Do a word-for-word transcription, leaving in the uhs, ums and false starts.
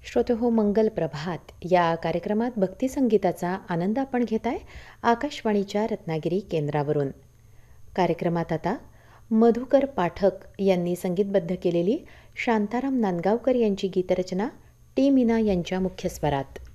श्रोते हो, मंगल प्रभात या कार्यक्रमात भक्ती संगीताचा आनंद आपण घेताय आकाशवाणीच्या रत्नागिरी केंद्रावरून. कार्यक्रमात आता मधुकर पाठक यांनी संगीतबद्ध केलेली शांताराम नांदगावकर यांची गीतरचना टी मीना यांच्या मुख्य स्वरात.